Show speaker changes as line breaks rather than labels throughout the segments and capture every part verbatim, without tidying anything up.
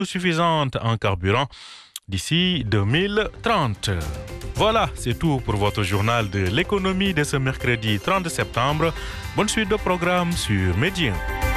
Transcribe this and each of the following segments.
suffisante en carburant d'ici deux mille trente. Voilà, c'est tout pour votre journal de l'économie de ce mercredi trente septembre. Bonne suite de programme sur Médien.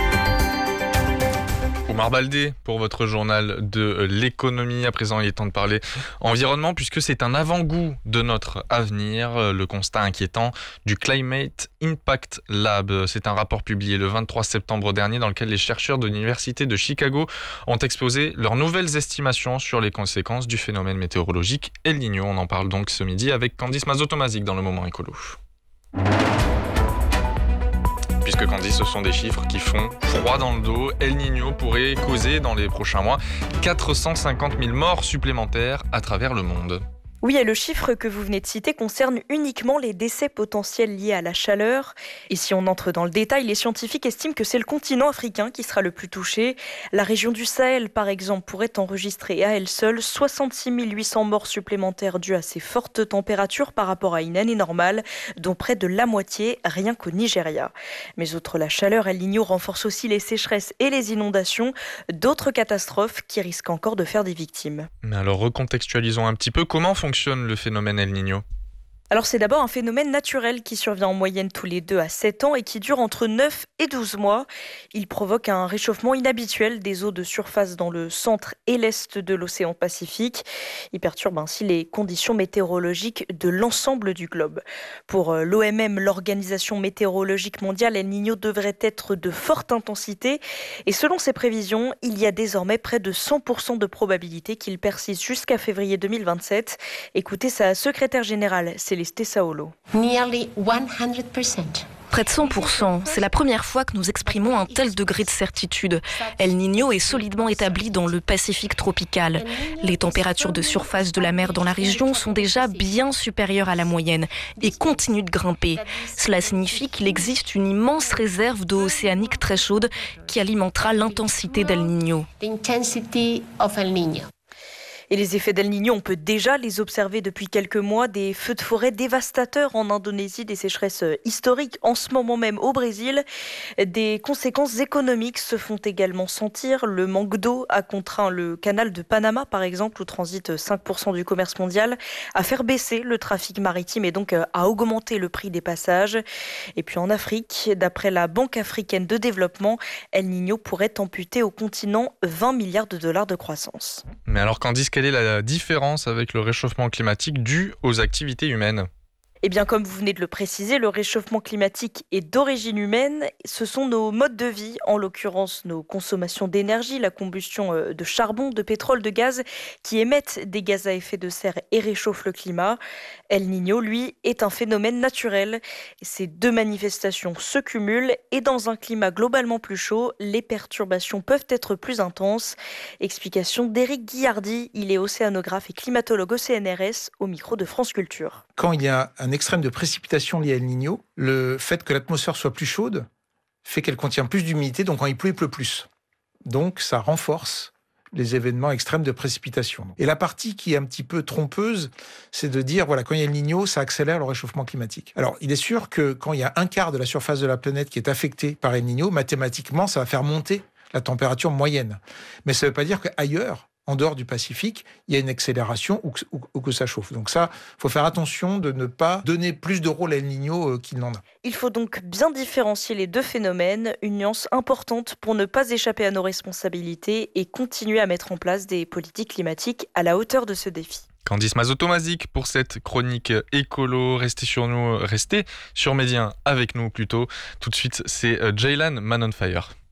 Omar Baldé pour votre journal de l'économie. À présent, il est temps de parler environnement puisque c'est un avant-goût de notre avenir. Le constat inquiétant du Climate Impact Lab. C'est un rapport publié le vingt-trois septembre dernier dans lequel les chercheurs de l'Université de Chicago ont exposé leurs nouvelles estimations sur les conséquences du phénomène météorologique El Niño. On en parle donc ce midi avec Candice Mazotomazik dans le Moment Écolo. Puisque Candice, ce sont des chiffres qui font froid dans le dos. El Niño pourrait causer dans les prochains mois quatre cent cinquante mille morts supplémentaires à travers le monde.
Oui, et le chiffre que vous venez de citer concerne uniquement les décès potentiels liés à la chaleur. Et si on entre dans le détail, les scientifiques estiment que c'est le continent africain qui sera le plus touché. La région du Sahel, par exemple, pourrait enregistrer à elle seule soixante-six mille huit cents morts supplémentaires dues à ces fortes températures par rapport à une année normale, dont près de la moitié rien qu'au Nigeria. Mais outre la chaleur, El Niño renforce aussi les sécheresses et les inondations, d'autres catastrophes qui risquent encore de faire des victimes.
Mais alors recontextualisons un petit peu, comment fonctionne le phénomène El Niño ?
Alors c'est d'abord un phénomène naturel qui survient en moyenne tous les deux à sept ans et qui dure entre neuf et douze mois. Il provoque un réchauffement inhabituel des eaux de surface dans le centre et l'est de l'océan Pacifique. Il perturbe ainsi les conditions météorologiques de l'ensemble du globe. Pour l'O M M, l'Organisation météorologique mondiale, El Niño devrait être de forte intensité. Et selon ses prévisions, il y a désormais près de cent pour cent de probabilité qu'il persiste jusqu'à février deux mille vingt-sept. Écoutez sa secrétaire générale, Céleste Saolo.
Nearly one hundred percent.
Près de cent pour cent, c'est la première fois que nous exprimons un tel degré de certitude. El Niño est solidement établi dans le Pacifique tropical. Les températures de surface de la mer dans la région sont déjà bien supérieures à la moyenne et continuent de grimper. Cela signifie qu'il existe une immense réserve d'eau océanique très chaude qui alimentera l'intensité d'El Niño.
The intensity of El Niño.
Et les effets d'El Niño, on peut déjà les observer depuis quelques mois. Des feux de forêt dévastateurs en Indonésie, des sécheresses historiques en ce moment même au Brésil. Des conséquences économiques se font également sentir. Le manque d'eau a contraint le canal de Panama, par exemple, où transite cinq pour cent du commerce mondial, à faire baisser le trafic maritime et donc à augmenter le prix des passages. Et puis en Afrique, d'après la Banque africaine de développement, El Niño pourrait amputer au continent vingt milliards de dollars de croissance.
Mais alors Candice, quelle est la différence avec le réchauffement climatique dû aux activités humaines ?
Eh bien, comme vous venez de le préciser, le réchauffement climatique est d'origine humaine. Ce sont nos modes de vie, en l'occurrence nos consommations d'énergie, la combustion de charbon, de pétrole, de gaz, qui émettent des gaz à effet de serre et réchauffent le climat. El Niño, lui, est un phénomène naturel. Ces deux manifestations se cumulent et dans un climat globalement plus chaud, les perturbations peuvent être plus intenses. Explication d'Éric Guillardi, il est océanographe et climatologue au C N R S, au micro de France Culture.
Quand il y a un extrême de précipitation lié à El Niño, le fait que l'atmosphère soit plus chaude fait qu'elle contient plus d'humidité, donc quand il pleut, il pleut plus. Donc ça renforce les événements extrêmes de précipitation. Et la partie qui est un petit peu trompeuse, c'est de dire, voilà, quand il y a El Niño, ça accélère le réchauffement climatique. Alors, il est sûr que quand il y a un quart de la surface de la planète qui est affectée par El Niño, mathématiquement, ça va faire monter la température moyenne. Mais ça ne veut pas dire qu'ailleurs, en dehors du Pacifique, il y a une accélération ou que, ou, ou que ça chauffe. Donc ça, il faut faire attention de ne pas donner plus de rôle à El Niño euh, qu'il n'en a.
Il faut donc bien différencier les deux phénomènes, une nuance importante pour ne pas échapper à nos responsabilités et continuer à mettre en place des politiques climatiques à la hauteur de ce défi.
Candice Mazotomazik pour cette chronique écolo. Restez sur nous, restez sur Médien avec nous plutôt. Tout de suite, c'est Jaylan Man on Fire.